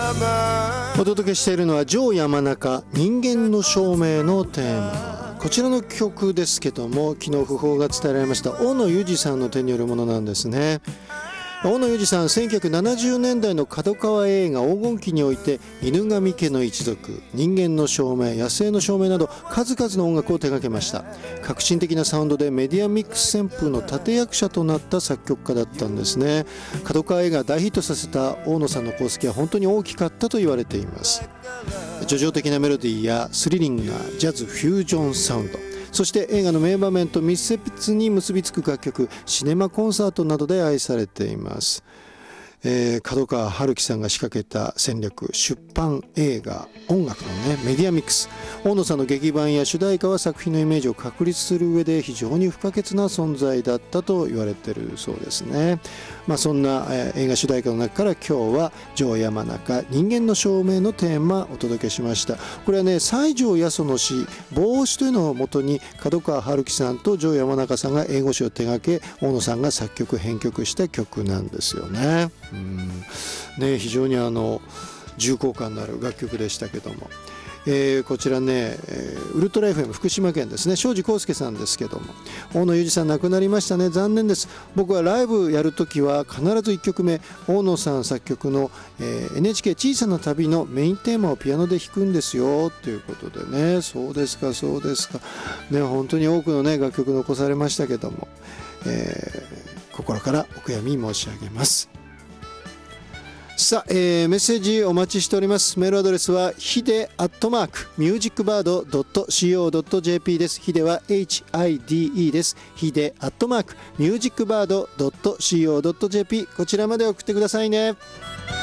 お届けしているのはジョー山中人間の証明のテーマ。こちらの曲ですけども、昨日訃報が伝えられました大野裕二さんの手によるものなんですね。大野裕二さん、1970年代の角川映画黄金期において犬神家の一族、人間の証明、野生の証明など数々の音楽を手掛けました。革新的なサウンドでメディアミックス旋風の立役者となった作曲家だったんですね。角川映画大ヒットさせた大野さんの功績は本当に大きかったと言われています。叙情的なメロディーやスリリングなジャズフュージョンサウンド、そして映画の名場面と密接に結びつく楽曲、シネマコンサートなどで愛されています。角川春樹さんが仕掛けた戦略、出版、映画、音楽のねメディアミックス。大野さんの劇版や主題歌は作品のイメージを確立する上で非常に不可欠な存在だったと言われているそうですね。そんな、映画主題歌の中から今日はジョー山中人間の証明のテーマをお届けしました。これはね、西条八十の詩帽子というのをもとに角川春樹さんとジョー山中さんが英語詞を手掛け、大野さんが作曲編曲した曲なんですよね。非常に重厚感のある楽曲でしたけども、こちらね、ウルトラ FM 福島県ですね、庄司康介さんですけども、大野裕二さん亡くなりましたね。残念です。僕はライブやるときは必ず1曲目大野さん作曲の、NHK 小さな旅のメインテーマをピアノで弾くんですよということでね。そうですかそうですかね、本当に多くのね楽曲残されましたけども、心からお悔やみ申し上げます。さあ、メッセージお待ちしております。メールアドレスはhide@musicbird.co.jp です。hideは HIDE です。hide@musicbird.co.jp、 こちらまで送ってくださいね。